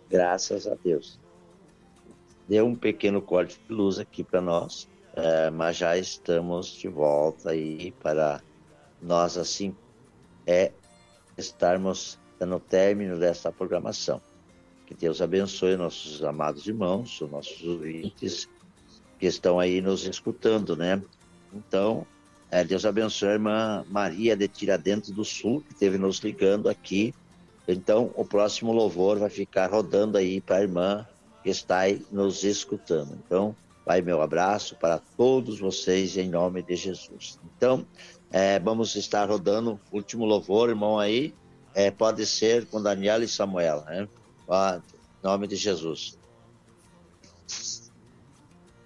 Graças a Deus. Deu um pequeno corte de luz aqui para nós, mas já estamos de volta aí para nós, assim, estarmos dando término dessa programação. Que Deus abençoe nossos amados irmãos, os nossos ouvintes que estão aí nos escutando, né? Então, Deus abençoe a irmã Maria de Tiradentes do Sul, que esteve nos ligando aqui. Então, o próximo louvor vai ficar rodando aí para a irmã que está aí nos escutando. Então, vai meu abraço para todos vocês em nome de Jesus. Então, vamos estar rodando o último louvor, irmão, aí. Pode ser com Daniela e Samuel, né? Em nome de Jesus.